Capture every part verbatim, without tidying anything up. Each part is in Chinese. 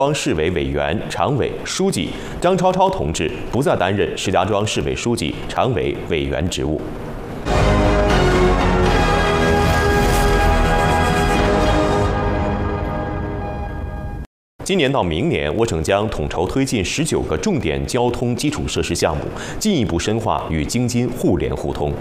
庄市委委员、常委、书记张超超同志不再担任石家庄市委书记、常委、委员职务。今年到明年，我省将统筹推进十九个重点交通基础设施项目，进一步深化与京津互联互通。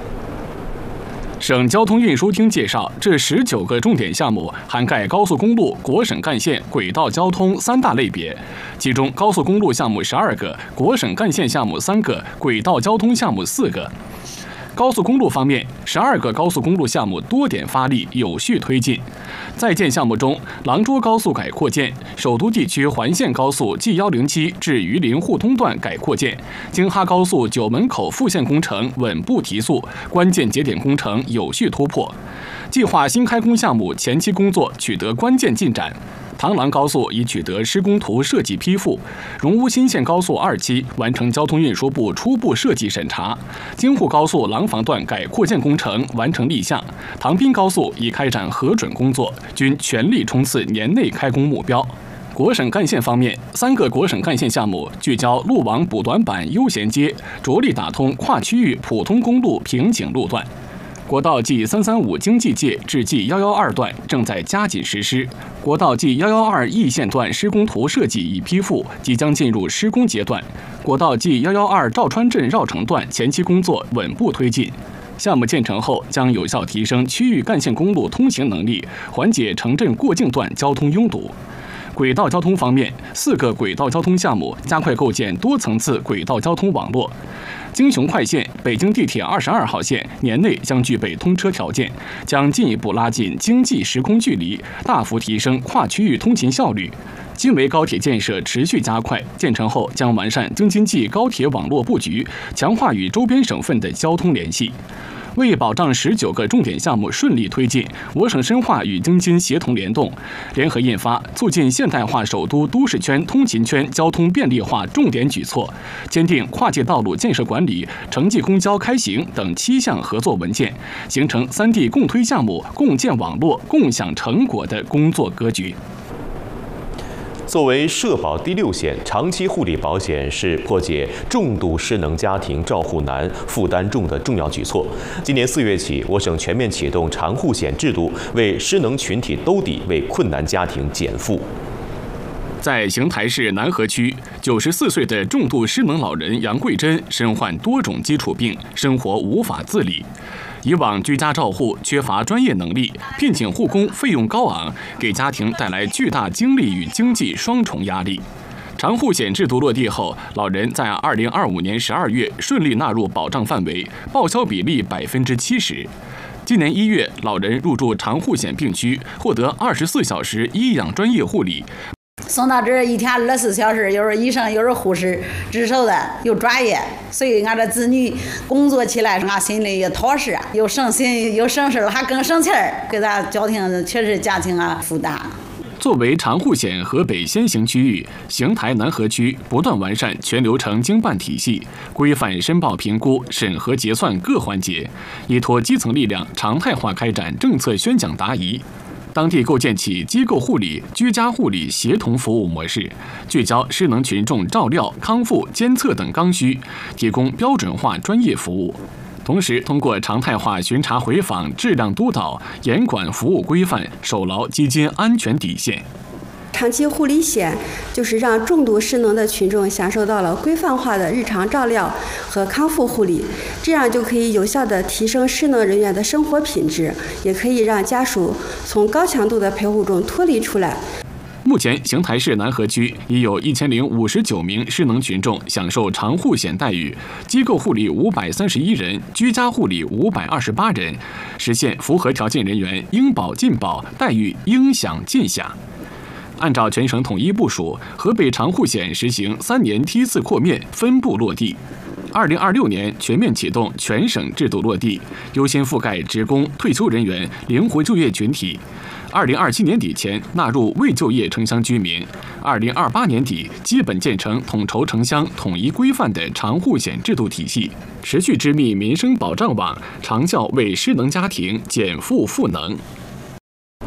省交通运输厅介绍，这十九个重点项目涵盖高速公路、国省干线、轨道交通三大类别，其中高速公路项目十二个，国省干线项目三个，轨道交通项目四个。高速公路方面，十二个高速公路项目多点发力，有序推进。在建项目中，廊州高速改扩建、首都地区环线高速 G 一零七至榆林互通段改扩建、京哈高速九门口复线工程稳步提速，关键节点工程有序突破。计划新开工项目前期工作取得关键进展。 唐廊高速已取得施工图设计批复，荣乌新线高速二期完成交通运输部初步设计审查，京沪高速廊坊段改扩建工程完成立项，唐滨高速已开展核准工作，均全力冲刺年内开工目标。 国省干线方面，三个国省干线项目聚焦路网补短板优衔接，着力打通跨区域普通公路瓶颈路段。 国道 G 三三五经济界至 G 一一二段正在加紧实施，国道 G 一一二义线段施工图设计已批复，即将进入施工阶段。国道 G 一一二赵川镇绕城段前期工作稳步推进。项目建成后，将有效提升区域干线公路通行能力，缓解城镇过境段交通拥堵。 轨道交通方面，四个轨道交通项目加快构建多层次轨道交通网络。京雄快线、北京地铁二十二号线年内将具备通车条件，将进一步拉近经济时空距离，大幅提升跨区域通勤效率。京维高铁建设持续加快，建成后将完善京津冀高铁网络布局，强化与周边省份的交通联系。 为保障十九个重点项目顺利推进，我省深化与京津协同联动，联合印发促进现代化首都都市圈通勤圈交通便利化重点举措，签订跨界道路建设管理、城际公交开行等七项合作文件，形成三地共推项目、共建网络、共享成果的工作格局。 作为社保第六险，长期护理保险是破解重度失能家庭照护难、负担重的重要举措。今年四月起，我省全面启动长护险制度，为失能群体兜底，为困难家庭减负。 在邢台市南河区，九十四岁的重度失能老人杨桂珍身患多种基础病，生活无法自理。以往居家照护缺乏专业能力，聘请护工费用高昂，给家庭带来巨大精力与经济双重压力。长护险制度落地后，老人在二零二五年十二月顺利纳入保障范围，报销比例百分之七十。 今年一月，老人入住长护险病区，获得二十四小时医养专业护理。 送到这儿一天二十四小时，又是医生又是护士值守的，又专业，所以俺这子女工作起来，俺心里也踏实，又省心又省事了，还更省钱儿，给咱家庭确实家庭啊负担。 作为长护险河北先行区域，邢台南河区不断完善全流程经办体系，规范申报评估、审核结算各环节，依托基层力量，常态化开展政策宣讲答疑。 当地构建起机构护理、居家护理协同服务模式，聚焦失能群众照料、康复、监测等刚需，提供标准化专业服务。同时，通过常态化巡查回访、质量督导，严管服务规范，守牢基金安全底线。 长期护理险就是让重度失能的群众享受到了规范化的日常照料和康复护理，这样就可以有效地提升失能人员的生活品质，也可以让家属从高强度的陪护中脱离出来。 目前，邢台市南河区已有一千零五十九名失能群众享受长护险待遇，机构护理五百三十一人，居家护理五百二十八人，实现符合条件人员应保尽保，待遇应享尽享。 按照全省统一部署，河北长护险实行三年梯次扩面，分步落地。二零二六年全面启动全省制度落地，优先覆盖职工、退休人员、灵活就业群体。二零二七年底前纳入未就业城乡居民。二零二八年底基本建成统筹城乡、统一规范的长护险制度体系，持续织密民生保障网，长效为失能家庭减负赋能。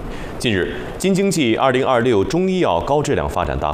近日，京津冀二零二六中医药高质量发展大